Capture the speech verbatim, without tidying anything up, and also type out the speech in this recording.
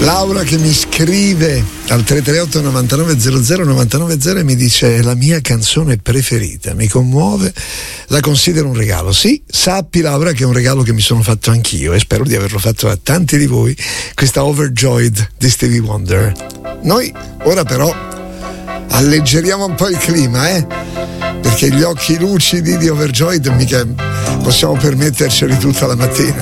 Laura che mi scrive al tre tre otto novantanove zero zero novantanove zero e mi dice: la mia canzone preferita, mi commuove, la considero un regalo. Sì, sappi Laura che è un regalo che mi sono fatto anch'io e spero di averlo fatto a tanti di voi, questa Overjoyed di Stevie Wonder. Noi ora però alleggeriamo un po' il clima, eh? Perché gli occhi lucidi di Overjoyed mica possiamo permetterceli tutta la mattina.